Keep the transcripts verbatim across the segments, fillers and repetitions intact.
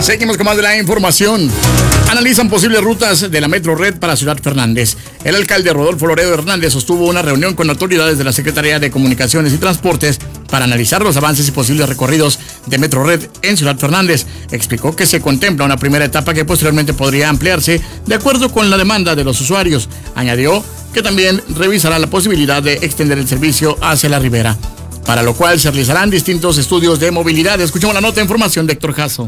Seguimos con más de la información. Analizan posibles rutas de la Metro Red para Ciudad Fernández. El alcalde Rodolfo Loredo Hernández sostuvo una reunión con autoridades de la Secretaría de Comunicaciones y Transportes para analizar los avances y posibles recorridos de Metro Red en Ciudad Fernández. Explicó que se contempla una primera etapa que posteriormente podría ampliarse de acuerdo con la demanda de los usuarios. Añadió que también revisará la posibilidad de extender el servicio hacia la ribera, para lo cual se realizarán distintos estudios de movilidad. Escuchemos la nota de información de Héctor Jasso.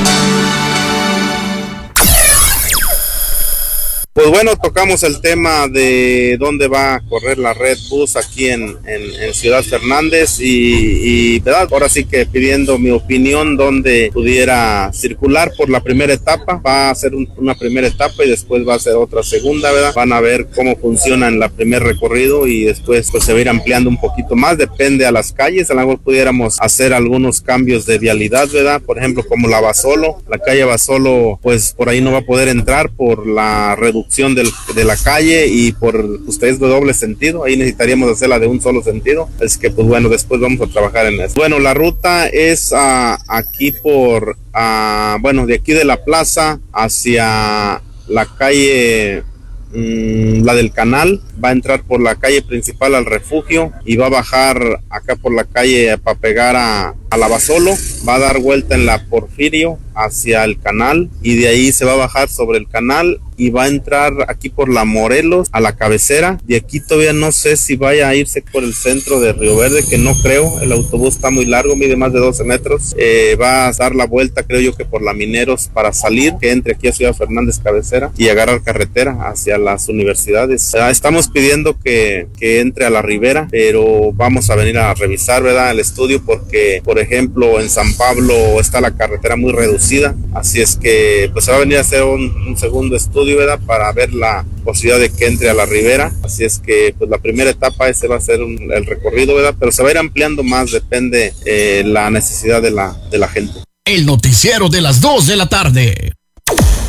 Pues bueno, tocamos el tema de dónde va a correr la red bus aquí en, en, en Ciudad Fernández y, y ¿verdad? Ahora sí que pidiendo mi opinión dónde pudiera circular por la primera etapa. Va a ser un, una primera etapa y después va a ser otra segunda, ¿verdad? Van a ver cómo funciona en la primer recorrido y después pues se va a ir ampliando un poquito más, depende a las calles. A lo mejor pudiéramos hacer algunos cambios de vialidad, ¿verdad? Por ejemplo, como la Basolo, la calle Basolo, pues por ahí no va a poder entrar por la reducción Del, de la calle y por ustedes de doble sentido, ahí necesitaríamos hacerla de un solo sentido, es que pues bueno, después vamos a trabajar en eso. Bueno, la ruta es uh, aquí por, uh, bueno, de aquí de la plaza hacia la calle, mmm, la del Canal, va a entrar por la calle principal al refugio y va a bajar acá por la calle para pegar a, a la Basolo, va a dar vuelta en la Porfirio hacia el Canal y de ahí se va a bajar sobre el Canal y va a entrar aquí por la Morelos a la cabecera. De aquí todavía no sé si vaya a irse por el centro de Río Verde, que no creo, el autobús está muy largo, mide más de doce metros, eh, va a dar la vuelta creo yo que por la Mineros para salir, que entre aquí a Ciudad Fernández cabecera y agarrar carretera hacia las universidades. Eh, estamos pidiendo que, que entre a la Ribera, pero vamos a venir a revisar, ¿verdad?, el estudio, porque por ejemplo en San Pablo está la carretera muy reducida, así es que pues se va a venir a hacer un, un segundo estudio, ¿verdad?, para ver la posibilidad de que entre a la Ribera. Así es que pues la primera etapa ese va a ser un, el recorrido, ¿verdad?, pero se va a ir ampliando más, depende eh, la necesidad de la, de la gente. El noticiero de las dos de la tarde.